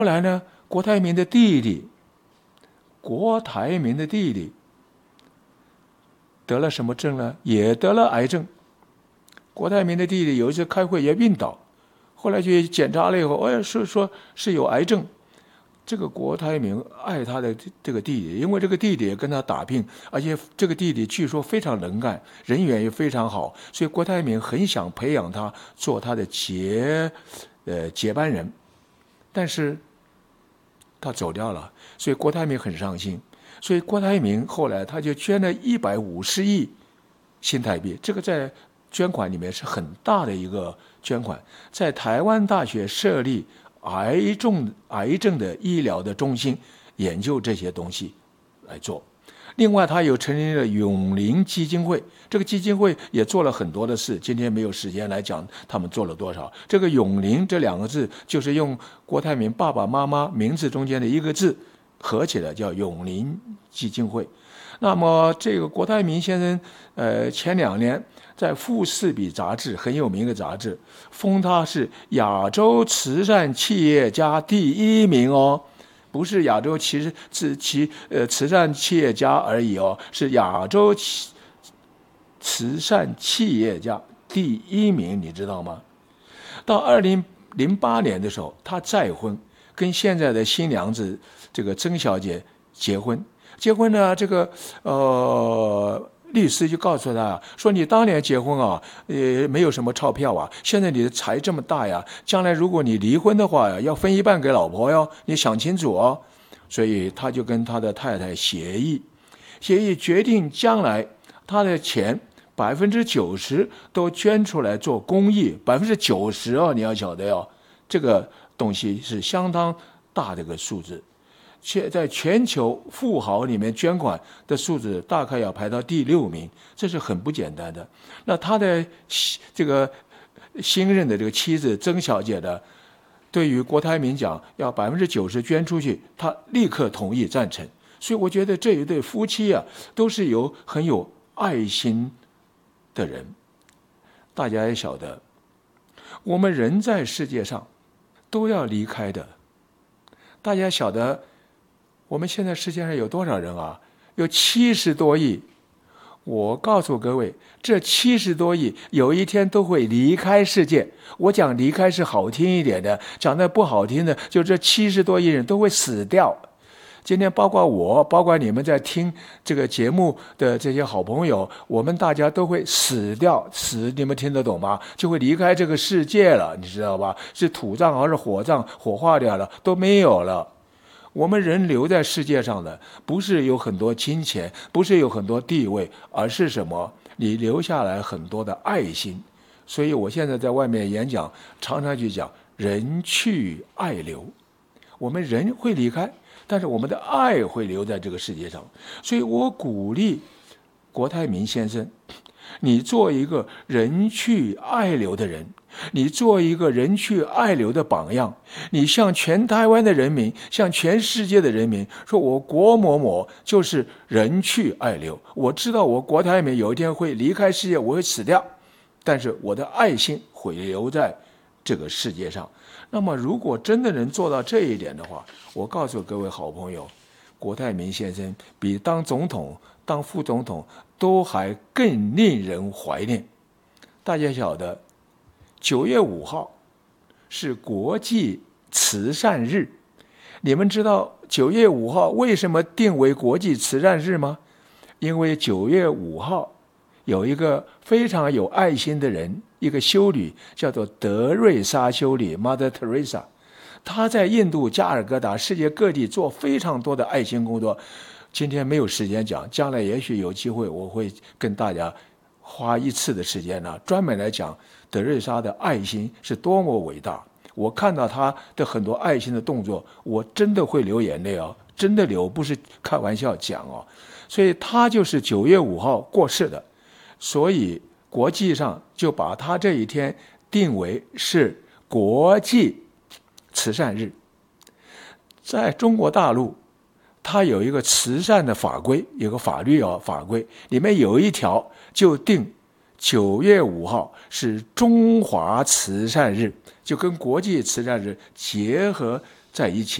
后来呢，郭台铭的弟弟得了什么症呢？也得了癌症。郭台铭的弟弟有一次开会也晕倒，后来去检查了以后，说是有癌症。这个郭台铭爱他的这个弟弟，因为这个弟弟也跟他打拼，而且这个弟弟据说非常能干，人缘也非常好，所以郭台铭很想培养他做他的接班人。但是他走掉了，所以郭台铭很伤心。所以郭台铭后来他就捐了150亿新台币，这个在捐款里面是很大的一个捐款，在台湾大学设立癌症的医疗的中心，研究这些东西来做。另外他又成立了永龄基金会，这个基金会也做了很多的事，今天没有时间来讲他们做了多少。这个永龄这2个字就是用郭台铭爸爸妈妈名字中间的一个字合起来叫永龄基金会。那么这个郭台铭先生前2年在富士比杂志很有名的杂志封他是亚洲慈善企业家第1名哦，不是亚洲慈善企业家而已哦，是亚洲慈善企业家第1名，你知道吗？到2008年的时候，他再婚，跟现在的新娘子这个曾小姐结婚呢，这个律师就告诉他说：“你当年结婚啊，没有什么钞票啊，现在你的财这么大呀，将来如果你离婚的话呀，要分一半给老婆哟，你想清楚哦。”所以他就跟他的太太协议决定将来他的钱90%都捐出来做公益，90%哦，你要晓得哦，这个东西是相当大的一个数字。在全球富豪里面捐款的数字大概要排到第6名，这是很不简单的。那他的这个新任的这个妻子曾小姐的，对于郭台铭讲要90%捐出去，他立刻同意赞成。所以我觉得这一对夫妻啊，都是很有爱心的人。大家也晓得，我们人在世界上都要离开的。大家晓得我们现在世界上有多少人啊？有70多亿。我告诉各位，这70多亿有一天都会离开世界。我讲离开是好听一点的，讲的不好听的，就这70多亿人都会死掉。今天包括我，包括你们在听这个节目的这些好朋友，我们大家都会死掉。你们听得懂吗？就会离开这个世界了，你知道吧？是土葬还是火葬，火化掉了都没有了。我们人留在世界上的不是有很多金钱，不是有很多地位，而是什么？你留下来很多的爱心。所以我现在在外面演讲，常常去讲人去爱留。我们人会离开，但是我们的爱会留在这个世界上。所以我鼓励郭台铭先生，你做一个人去爱留的人，你做一个人去爱留的榜样，你向全台湾的人民，向全世界的人民说，我郭某某就是人去爱留。我知道我郭台铭有一天会离开世界，我会死掉，但是我的爱心会留在这个世界上。那么如果真的能做到这一点的话，我告诉各位好朋友，郭台铭先生比当总统当副总统都还更令人怀念。大家晓得9月5号是国际慈善日，你们知道9月5号为什么定为国际慈善日吗？因为9月5号有一个非常有爱心的人，一个修女叫做德瑞莎修女 Mother Teresa， 她在印度加尔各答世界各地做非常多的爱心工作。今天没有时间讲，将来也许有机会我会跟大家花1次的时间呢，专门来讲德瑞莎的爱心是多么伟大。我看到她的很多爱心的动作，我真的会流眼泪哦，真的流，不是开玩笑讲哦。所以她就是9月5号过世的，所以国际上就把她这一天定为是国际慈善日。在中国大陆，它有一个慈善的法规，有个法律法规里面有一条就定9月5号是中华慈善日，就跟国际慈善日结合在一起。